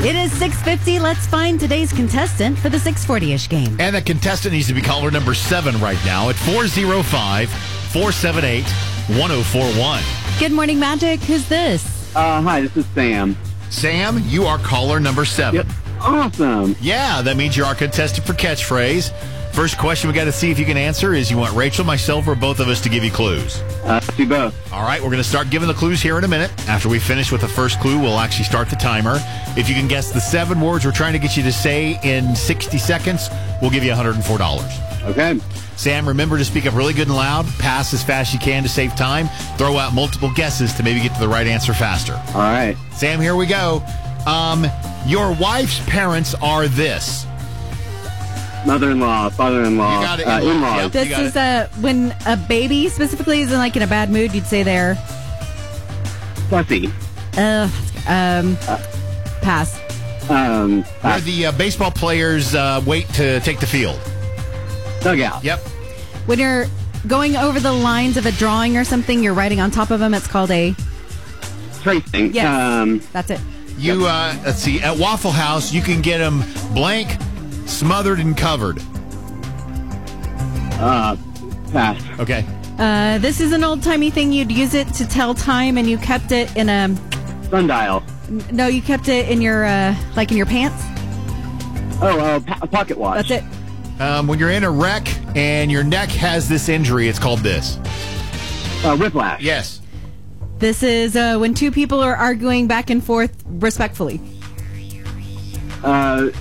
It is 6:50. Let's find today's contestant for the 640-ish game. And the contestant needs to be caller number 7 right now at 405-478-1041. Good morning, Magic. Who's this? Hi, this is Sam. Sam, you are caller number 7. Yep. Awesome. Yeah, that means you're our contestant for catchphrase. First question we got to see if you can answer is you want Rachel, myself, or both of us to give you clues? Do both. All right, we're going to start giving the clues here in a minute. After we finish with the first clue, we'll actually start the timer. If you can guess the 7 words we're trying to get you to say in 60 seconds, we'll give you $104. Okay. Sam, remember to speak up really good and loud. Pass as fast as you can to save time. Throw out multiple guesses to maybe get to the right answer faster. All right. Sam, here we go. Your wife's parents are this. Mother-in-law, father-in-law, You got it. in-laws. Yep. This is when a baby specifically is in a bad mood, you'd say they're Fussy. pass. Where the baseball players wait to take the field. Dugout. Yep. When you're going over the lines of a drawing or something, you're writing on top of them. It's called a... Tracing. Yes. That's it. You, let's see, at Waffle House, you can get them blank, smothered, and covered. Pass. Okay. This is an old-timey thing. You'd use it to tell time, and you kept it in a... Sundial. No, you kept it in your, in your pants. A pocket watch. That's it. When you're in a wreck and your neck has this injury, it's called this. Whiplash. Yes. This is when two people are arguing back and forth respectfully. Pass.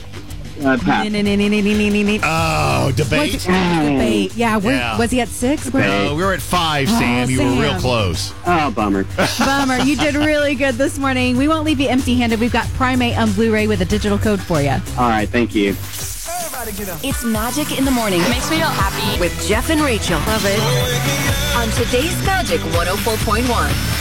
Oh, debate. Debate. Yeah, was he at 6? No, we were at 5, Sam. You were real Sam. close. Oh, bummer. Bummer. You did really good this morning. We won't leave you empty-handed. We've got Primate on Blu-ray with a digital code for you. All right, thank you. It's Magic in the Morning. Makes me feel happy. With Jeff and Rachel. Love it. On today's Magic 104.1.